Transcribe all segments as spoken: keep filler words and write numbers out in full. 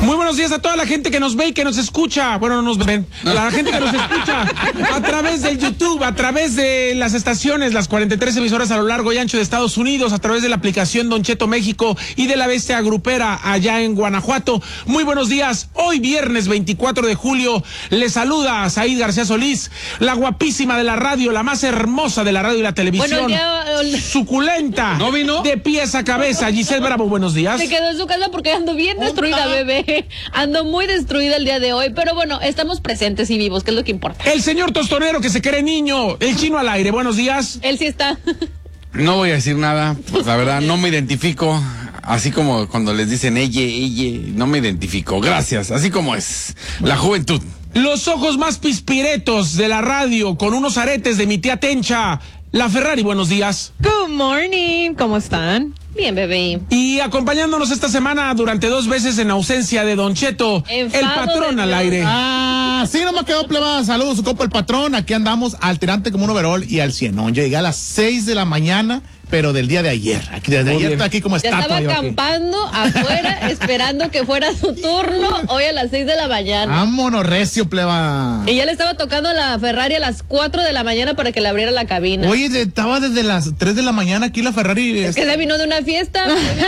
Muy buenos días a toda la gente que nos ve y que nos escucha. Bueno, no nos ven. A la gente que nos escucha a través del YouTube, a través de las estaciones, las cuarenta y tres emisoras a lo largo y ancho de Estados Unidos, a través de la aplicación Don Cheto México y de la Bestia Grupera allá en Guanajuato. Muy buenos días. Hoy viernes veinticuatro de julio les saluda a Said García Solís, la guapísima de la radio, la más hermosa de la radio y la televisión. Bueno, ya, suculenta. ¿No vino? De pies a cabeza. Giselle Bravo, buenos días. Se quedó en su casa porque ando bien destruida, bebé. Ando muy destruida el día de hoy, pero bueno, estamos presentes y vivos, que es lo que importa. El señor tostonero que se cree niño, el chino al aire, buenos días. Él sí está. No voy a decir nada, pues la verdad no me identifico, así como cuando les dicen ella, ella, no me identifico, gracias, así como es, la juventud. Los ojos más pispiretos de la radio, con unos aretes de mi tía Tencha, la Ferrari, buenos días. Good morning, ¿cómo están? Bien, bebé. Y acompañándonos esta semana durante dos veces en ausencia de Don Cheto, Enfado el patrón de al Dios. aire. Ah, sí, no me quedó plebada. Saludos, su copa el patrón. Aquí andamos al tirante como un overol y al cienón. Yo llegué a las seis de la mañana, pero del día de ayer. Aquí, desde Muy ayer bien. está aquí como Ya estatua. estaba yo aquí. acampando afuera, esperando que fuera su turno, hoy a las seis de la mañana. Vámonos, recio, pleba. Y ya le estaba tocando a la Ferrari a las cuatro de la mañana para que le abriera la cabina. Oye, de- estaba desde las tres de la mañana aquí la Ferrari. Es que se vino de una fiesta.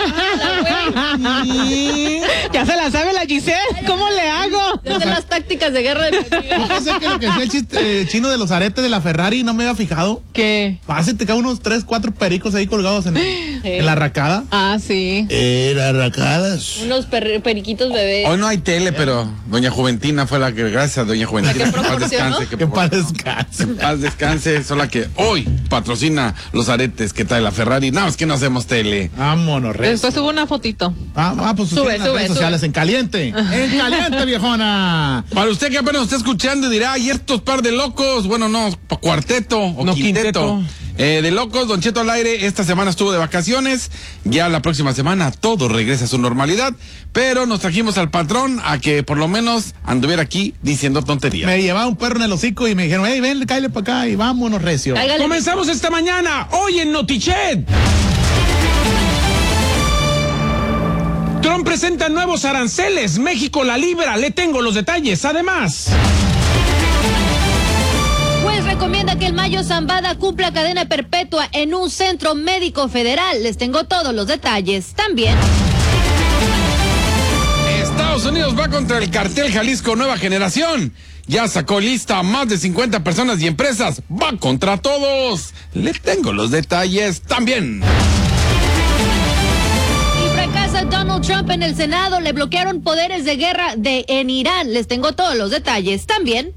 La güey. Ya se la sabe la Giselle, ¿cómo le hago? Desde las tácticas de guerra de mi amiga. No sé qué es lo que decía el chiste, eh, chino de los aretes de la Ferrari, no me había fijado. ¿Qué? Fácil, te caen unos tres, cuatro pericos ahí colgados en, en la racada. Ah, sí. Eh, las racadas. Unos per- periquitos bebé. Hoy no hay tele, pero doña Juventina fue la que, gracias a doña Juventina, La que que en paz proporcionó. descanse, que Que por- para descanse. en paz descanse, son la que hoy patrocina los aretes que trae la Ferrari. No, es que no hacemos tele. Vámonos, recio. Después subo una fotito. Ah, ah, pues Sube, sube, en las sube, redes sube. sociales, en caliente. En caliente, viejona. Para usted que apenas está escuchando y dirá, ¿y estos par de locos? Bueno, no, pa- cuarteto o No, quinteto. quinteto. Eh, de locos, Don Cheto al aire, esta semana estuvo de vacaciones, ya la próxima semana todo regresa a su normalidad, pero nos trajimos al patrón a que por lo menos anduviera aquí diciendo tonterías. Me llevaba un perro en el hocico y me dijeron, hey, ven, cállale para acá y vámonos, recio. Cáigale. Comenzamos esta mañana, hoy en Notichet. Trump presenta nuevos aranceles, México la libra, le tengo los detalles, además. Juez recomienda que el Mayo Zambada cumpla cadena perpetua en un centro médico federal. Les tengo todos los detalles. También. Estados Unidos va contra el cartel Jalisco Nueva Generación. Ya sacó lista a más de cincuenta personas y empresas. Va contra todos. Le tengo los detalles también. Y fracasa Donald Trump en el Senado. Le bloquearon poderes de guerra de en Irán. Les tengo todos los detalles. También.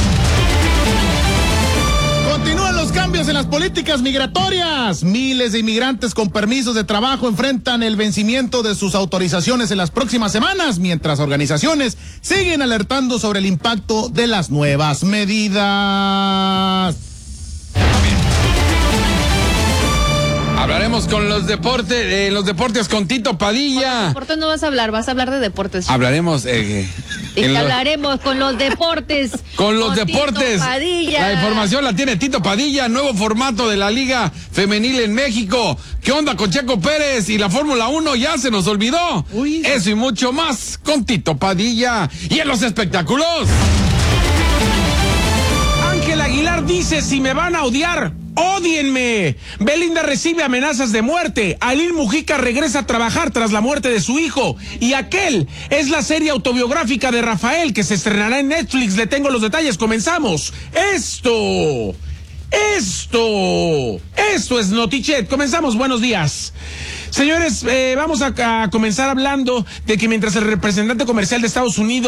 Continúan los cambios en las políticas migratorias. Miles de inmigrantes con permisos de trabajo enfrentan el vencimiento de sus autorizaciones en las próximas semanas, mientras organizaciones siguen alertando sobre el impacto de las nuevas medidas. Hablaremos con los deportes, eh, los deportes con Tito Padilla. Deportes no vas a hablar, vas a hablar de deportes. Hablaremos eh, Y en lo- hablaremos con los deportes. con los Tito deportes. Padilla. La información la tiene Tito Padilla, nuevo formato de la Liga Femenil en México. ¿Qué onda con Checo Pérez y la Fórmula uno? Ya se nos olvidó. Uy. Eso y mucho más con Tito Padilla. Y en los espectáculos. Ángel Aguilar dice, si me van a odiar, ¡ódienme! Belinda recibe amenazas de muerte. Ailín Mujica regresa a trabajar tras la muerte de su hijo. Y Aquel es la serie autobiográfica de Rafael que se estrenará en Netflix. Le tengo los detalles. Comenzamos. Esto... Esto... Esto es Notichet. Comenzamos. Buenos días. Señores, eh, vamos a, a comenzar hablando de que mientras el representante comercial de Estados Unidos